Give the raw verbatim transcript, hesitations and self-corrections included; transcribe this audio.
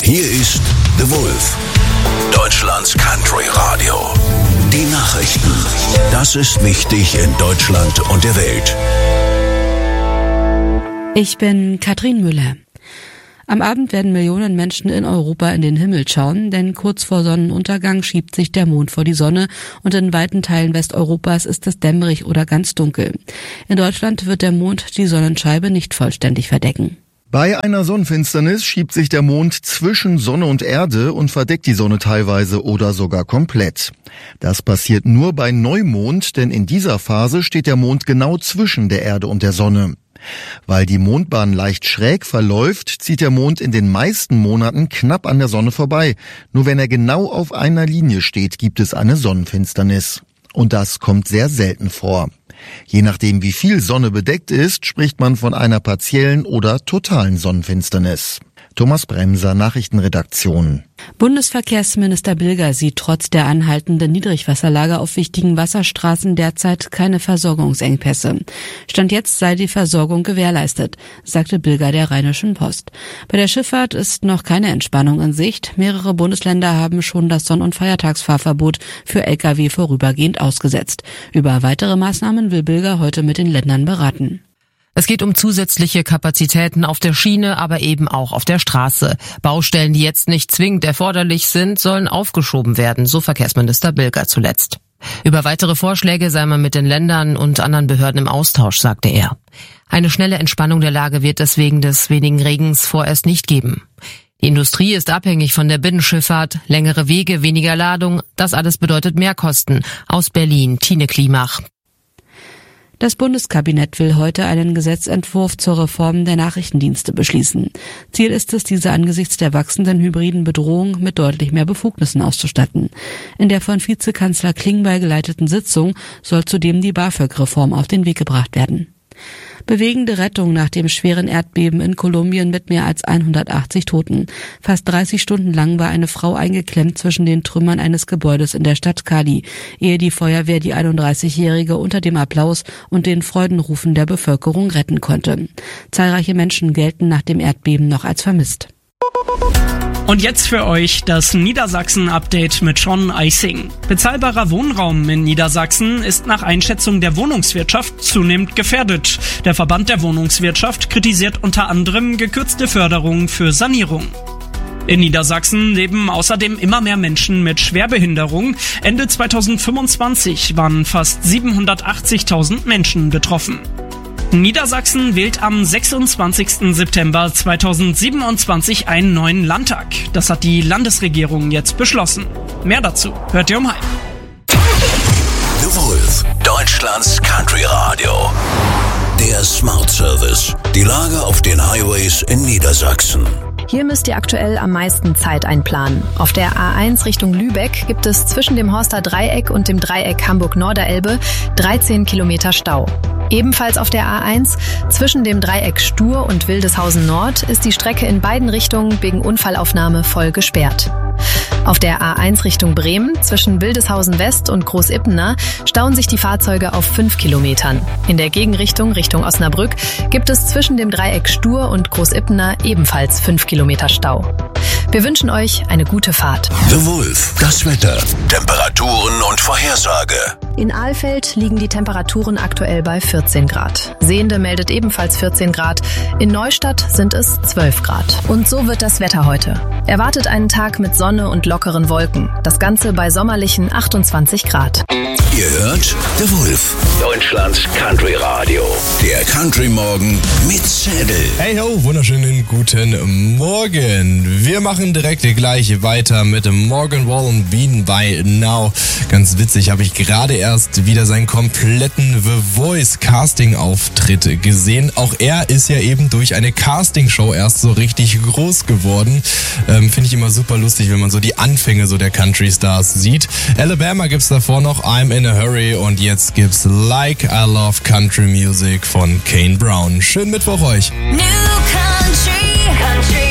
Hier ist The Wolf, Deutschlands Country Radio. Die Nachrichten. Das ist wichtig in Deutschland und der Welt. Ich bin Katrin Müller. Am Abend werden Millionen Menschen in Europa in den Himmel schauen, denn kurz vor Sonnenuntergang schiebt sich der Mond vor die Sonne und in weiten Teilen Westeuropas ist es dämmerig oder ganz dunkel. In Deutschland wird der Mond die Sonnenscheibe nicht vollständig verdecken. Bei einer Sonnenfinsternis schiebt sich der Mond zwischen Sonne und Erde und verdeckt die Sonne teilweise oder sogar komplett. Das passiert nur bei Neumond, denn in dieser Phase steht der Mond genau zwischen der Erde und der Sonne. Weil die Mondbahn leicht schräg verläuft, zieht der Mond in den meisten Monaten knapp an der Sonne vorbei. Nur wenn er genau auf einer Linie steht, gibt es eine Sonnenfinsternis. Und das kommt sehr selten vor. Je nachdem, wie viel Sonne bedeckt ist, spricht man von einer partiellen oder totalen Sonnenfinsternis. Thomas Bremser, Nachrichtenredaktion. Bundesverkehrsminister Bilger sieht trotz der anhaltenden Niedrigwasserlage auf wichtigen Wasserstraßen derzeit keine Versorgungsengpässe. Stand jetzt sei die Versorgung gewährleistet, sagte Bilger der Rheinischen Post. Bei der Schifffahrt ist noch keine Entspannung in Sicht. Mehrere Bundesländer haben schon das Sonn- und Feiertagsfahrverbot für L K W vorübergehend ausgesetzt. Über weitere Maßnahmen will Bilger heute mit den Ländern beraten. Es geht um zusätzliche Kapazitäten auf der Schiene, aber eben auch auf der Straße. Baustellen, die jetzt nicht zwingend erforderlich sind, sollen aufgeschoben werden, so Verkehrsminister Bilger zuletzt. Über weitere Vorschläge sei man mit den Ländern und anderen Behörden im Austausch, sagte er. Eine schnelle Entspannung der Lage wird es wegen des wenigen Regens vorerst nicht geben. Die Industrie ist abhängig von der Binnenschifffahrt, längere Wege, weniger Ladung, das alles bedeutet Mehrkosten. Aus Berlin, Tine Klimach. Das Bundeskabinett will heute einen Gesetzentwurf zur Reform der Nachrichtendienste beschließen. Ziel ist es, diese angesichts der wachsenden hybriden Bedrohung mit deutlich mehr Befugnissen auszustatten. In der von Vizekanzler Klingbeil geleiteten Sitzung soll zudem die BAföG-Reform auf den Weg gebracht werden. Bewegende Rettung nach dem schweren Erdbeben in Kolumbien mit mehr als hundertachtzig Toten. Fast dreißig Stunden lang war eine Frau eingeklemmt zwischen den Trümmern eines Gebäudes in der Stadt Cali, ehe die Feuerwehr die einunddreißigjährige unter dem Applaus und den Freudenrufen der Bevölkerung retten konnte. Zahlreiche Menschen gelten nach dem Erdbeben noch als vermisst. Und jetzt für euch das Niedersachsen-Update mit Sean Eising. Bezahlbarer Wohnraum in Niedersachsen ist nach Einschätzung der Wohnungswirtschaft zunehmend gefährdet. Der Verband der Wohnungswirtschaft kritisiert unter anderem gekürzte Förderung für Sanierung. In Niedersachsen leben außerdem immer mehr Menschen mit Schwerbehinderung. Ende zweitausendfünfundzwanzig waren fast siebenhundertachtzigtausend Menschen betroffen. Niedersachsen wählt am sechsundzwanzigsten September zweitausendsiebenundzwanzig einen neuen Landtag. Das hat die Landesregierung jetzt beschlossen. Mehr dazu hört ihr um halb. The Wolf, Deutschlands Country Radio. Der Smart Service. Die Lage auf den Highways in Niedersachsen. Hier müsst ihr aktuell am meisten Zeit einplanen. Auf der A eins Richtung Lübeck gibt es zwischen dem Horster Dreieck und dem Dreieck Hamburg-Norderelbe dreizehn Kilometer Stau. Ebenfalls auf der A eins zwischen dem Dreieck Stur und Wildeshausen Nord ist die Strecke in beiden Richtungen wegen Unfallaufnahme voll gesperrt. Auf der A eins Richtung Bremen zwischen Wildeshausen West und Großippener stauen sich die Fahrzeuge auf fünf Kilometern. In der Gegenrichtung Richtung Osnabrück gibt es zwischen dem Dreieck Stur und Großippener ebenfalls fünf Kilometer Stau. Wir wünschen euch eine gute Fahrt. The Wolf, das Wetter, Temperaturen und Vorhersage. In Alfeld liegen die Temperaturen aktuell bei vierzehn Grad. Sehende meldet ebenfalls vierzehn Grad. In Neustadt sind es zwölf Grad. Und so wird das Wetter heute. Erwartet einen Tag mit Sonne und lockeren Wolken. Das Ganze bei sommerlichen achtundzwanzig Grad. Ihr hört The Wolf, Deutschlands Country Radio. Der Country Morgen mit Zedel. Hey ho, wunderschönen guten Morgen. Wir machen direkt gleich weiter mit Morgan Wallen Bean by Now. Ganz witzig, habe ich gerade erst wieder seinen kompletten The Voice Casting Auftritt gesehen. Auch er ist ja eben durch eine Castingshow erst so richtig groß geworden. Ähm, finde ich immer super lustig, wenn man so die Anfänge so der Country Stars sieht. Alabama gibt's davor noch I'm in a Hurry und jetzt gibt's Like I Love Country Music von Kane Brown. Schönen Mittwoch euch. New country, country.